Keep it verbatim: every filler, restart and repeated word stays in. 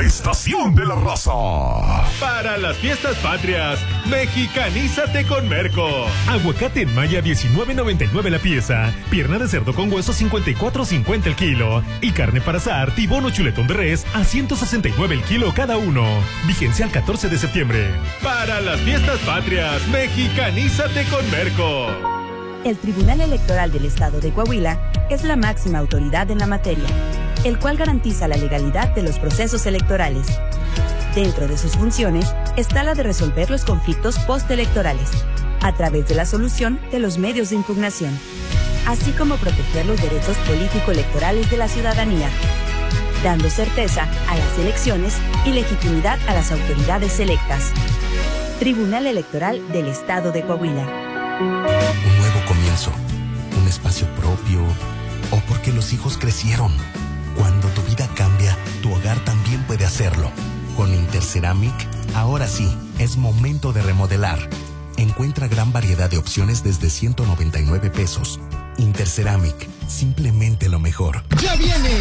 estación de la raza. Para las fiestas patrias, mexicanízate con Merco. Aguacate en Maya diecinueve noventa y nueve la pieza. Pierna de cerdo con hueso cincuenta y cuatro cincuenta el kilo. Y carne para asar, tibón o chuletón de res a ciento sesenta y nueve el kilo cada uno. Vigencia al catorce de septiembre. Para las fiestas patrias, mexicanízate con Merco. El Tribunal Electoral del Estado de Coahuila es la máxima autoridad en la materia, el cual garantiza la legalidad de los procesos electorales. Dentro de sus funciones está la de resolver los conflictos postelectorales, a través de la solución de los medios de impugnación, así como proteger los derechos político-electorales de la ciudadanía, dando certeza a las elecciones y legitimidad a las autoridades electas. Tribunal Electoral del Estado de Coahuila. Un nuevo comienzo, un espacio propio, o porque los hijos crecieron. Cuando tu vida cambia, tu hogar también puede hacerlo. Con Interceramic, ahora sí, es momento de remodelar. Encuentra gran variedad de opciones desde ciento noventa y nueve pesos. Interceramic, simplemente lo mejor. ¡Ya viene!